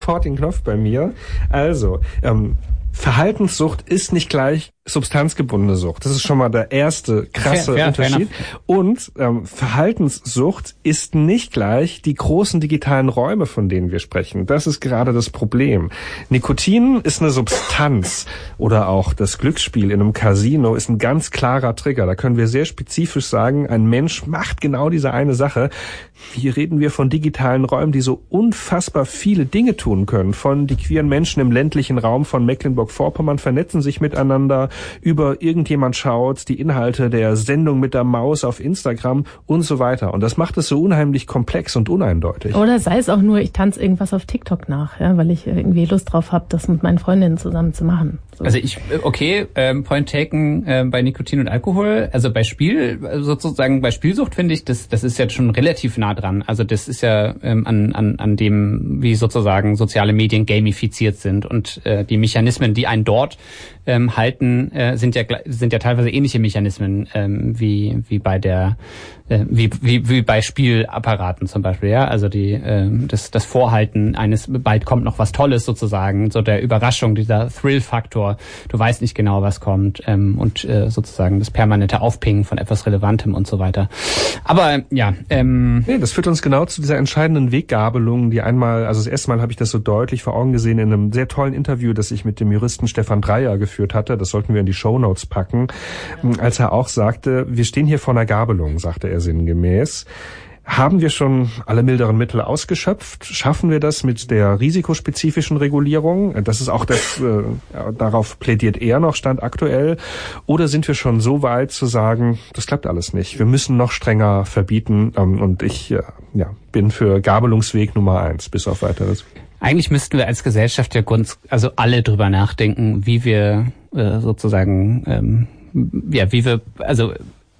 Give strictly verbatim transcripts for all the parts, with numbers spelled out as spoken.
sofort den Knopf bei mir. Also, ähm, Verhaltenssucht ist nicht gleich substanzgebundene Sucht. Das ist schon mal der erste krasse fair, fair, Unterschied. Fair Und ähm, Verhaltenssucht ist nicht gleich die großen digitalen Räume, von denen wir sprechen. Das ist gerade das Problem. Nikotin ist eine Substanz oder auch das Glücksspiel in einem Casino ist ein ganz klarer Trigger. Da können wir sehr spezifisch sagen, ein Mensch macht genau diese eine Sache. Hier reden wir von digitalen Räumen, die so unfassbar viele Dinge tun können. Von die queeren Menschen im ländlichen Raum von Mecklenburg-Vorpommern vernetzen sich miteinander, über irgendjemand schaut die Inhalte der Sendung mit der Maus auf Instagram und so weiter. Und das macht es so unheimlich komplex und uneindeutig. Oder sei es auch nur, ich tanze irgendwas auf TikTok nach, ja, weil ich irgendwie Lust drauf habe, das mit meinen Freundinnen zusammen zu machen. So. Also ich, okay, ähm, Point taken äh, bei Nikotin und Alkohol. Also bei Spiel, sozusagen bei Spielsucht finde ich, das das ist jetzt schon relativ nah dran. Also das ist ja ähm, an an an dem, wie sozusagen soziale Medien gamifiziert sind und äh, die Mechanismen, die einen dort ähm, halten, äh, sind ja sind ja teilweise ähnliche Mechanismen ähm, wie wie bei der äh, wie wie wie bei Spielapparaten zum Beispiel, ja, also die äh, das das Vorhalten eines bald kommt noch was Tolles sozusagen, so der Überraschung, dieser Thrill-Faktor, du weißt nicht genau, was kommt ähm, und äh, sozusagen das permanente Aufpingen von etwas Relevantem und so weiter. Aber ja, ähm, nee, das führt uns genau zu dieser entscheidenden Weggabelung, die einmal, also das erste Mal habe ich das so deutlich vor Augen gesehen in einem sehr tollen Interview, das ich mit dem Juristen Stefan Dreyer geführt hatte. Das sollten wir in die Shownotes packen, ja. Als er auch sagte, wir stehen hier vor einer Gabelung, sagte er sinngemäß. Haben wir schon alle milderen Mittel ausgeschöpft? Schaffen wir das mit der risikospezifischen Regulierung? Das ist auch das, äh, darauf plädiert er noch, Stand aktuell. Oder sind wir schon so weit zu sagen, das klappt alles nicht. Wir müssen noch strenger verbieten. Ähm, und ich äh, ja, bin für Gabelungsweg Nummer eins, bis auf weiteres. Eigentlich müssten wir als Gesellschaft ja Grund, also alle drüber nachdenken, wie wir äh, sozusagen, ähm, ja, wie wir, also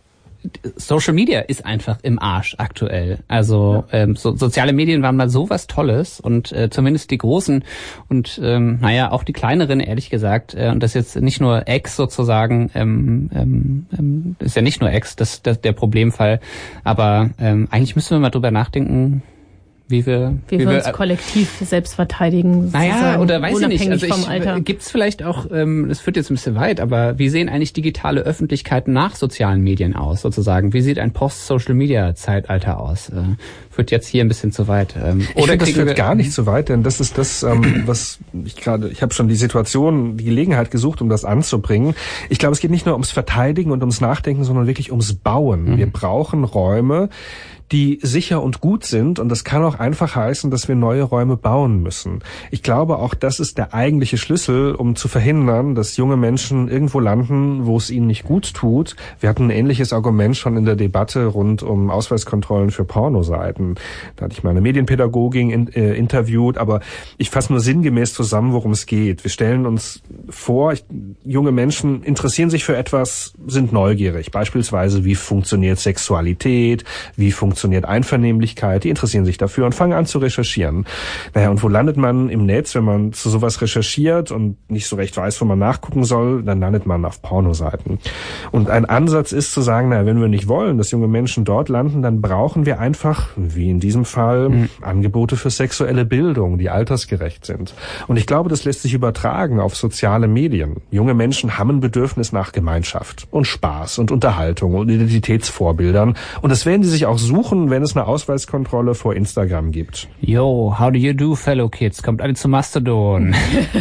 Social Media ist einfach im Arsch aktuell. Also ja. ähm, so, soziale Medien waren mal sowas Tolles und äh, zumindest die großen und ähm, naja, auch die kleineren, ehrlich gesagt. Äh, und das ist jetzt nicht nur X sozusagen, ähm, ähm, ähm, ist ja nicht nur X, das, das der Problemfall. Aber ähm, eigentlich müssen wir mal drüber nachdenken, wie wir, wie, wie wir uns wir, kollektiv selbst verteidigen. Naja, oder weiß ich nicht. Also ich, gibt's vielleicht auch, ähm, das führt jetzt ein bisschen weit, aber wie sehen eigentlich digitale Öffentlichkeiten nach sozialen Medien aus, sozusagen? Wie sieht ein Post-Social-Media-Zeitalter aus? Äh, führt jetzt hier ein bisschen zu weit. Ähm, ich oder finde, das führt gar nicht zu weit, denn das ist das, ähm, was ich gerade, ich habe schon die Situation, die Gelegenheit gesucht, um das anzubringen. Ich glaube, es geht nicht nur ums Verteidigen und ums Nachdenken, sondern wirklich ums Bauen. Mhm. Wir brauchen Räume, die sicher und gut sind. Und das kann auch einfach heißen, dass wir neue Räume bauen müssen. Ich glaube, auch das ist der eigentliche Schlüssel, um zu verhindern, dass junge Menschen irgendwo landen, wo es ihnen nicht gut tut. Wir hatten ein ähnliches Argument schon in der Debatte rund um Ausweiskontrollen für Pornoseiten. Da hatte ich meine Medienpädagogin in, äh, interviewt, aber ich fasse nur sinngemäß zusammen, worum es geht. Wir stellen uns vor, ich, junge Menschen interessieren sich für etwas, sind neugierig. Beispielsweise, wie funktioniert Sexualität, wie funktioniert funktioniert Einvernehmlichkeit, die interessieren sich dafür und fangen an zu recherchieren. Naja, und wo landet man im Netz, wenn man zu sowas recherchiert und nicht so recht weiß, wo man nachgucken soll? Dann landet man auf Pornoseiten. Und ein Ansatz ist zu sagen, naja, wenn wir nicht wollen, dass junge Menschen dort landen, dann brauchen wir einfach, wie in diesem Fall, mhm. Angebote für sexuelle Bildung, die altersgerecht sind. Und ich glaube, das lässt sich übertragen auf soziale Medien. Junge Menschen haben ein Bedürfnis nach Gemeinschaft und Spaß und Unterhaltung und Identitätsvorbildern. Und das werden sie sich auch suchen, wenn es eine Ausweiskontrolle vor Instagram gibt. Yo, how do you do, fellow kids? Kommt alle zu Mastodon.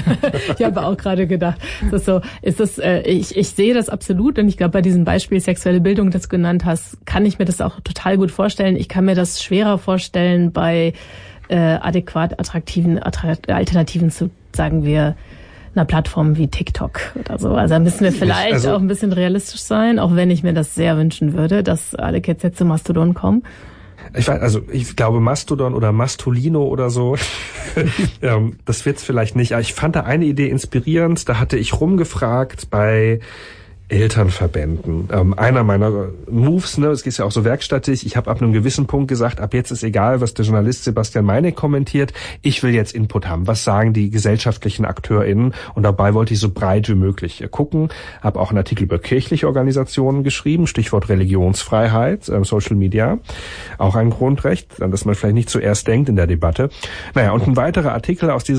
Ich habe auch gerade gedacht, das ist so, ist das, äh, ich, ich sehe das absolut und ich glaube, bei diesem Beispiel sexuelle Bildung, das du genannt hast, kann ich mir das auch total gut vorstellen. Ich kann mir das schwerer vorstellen bei äh, adäquat attraktiven attrakt- Alternativen zu, sagen wir, einer Plattform wie TikTok oder so. Also da müssen wir vielleicht also, auch ein bisschen realistisch sein, auch wenn ich mir das sehr wünschen würde, dass alle Kids jetzt zu Mastodon kommen. Ich weiß, also ich glaube Mastodon oder Mastolino oder so, ähm, das wird's vielleicht nicht. Aber ich fand da eine Idee inspirierend, da hatte ich rumgefragt bei Elternverbänden. Ähm, einer meiner Moves, ne, es ist ja auch so werkstattig, ich habe ab einem gewissen Punkt gesagt, ab jetzt ist egal, was der Journalist Sebastian Meineck kommentiert, ich will jetzt Input haben. Was sagen die gesellschaftlichen AkteurInnen? Und dabei wollte ich so breit wie möglich gucken. Habe auch einen Artikel über kirchliche Organisationen geschrieben, Stichwort Religionsfreiheit, äh, Social Media, auch ein Grundrecht, an das man vielleicht nicht zuerst denkt in der Debatte. Naja, und ein weiterer Artikel aus dieser